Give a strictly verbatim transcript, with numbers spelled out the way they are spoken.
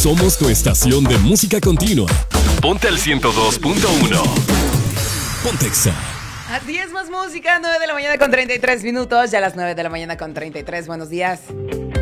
Somos tu estación de música continua. Ponte al ciento dos punto uno. Pontexa. Así es, más música, nueve de la mañana con treinta y tres minutos, ya a las nueve de la mañana con treinta y tres, buenos días.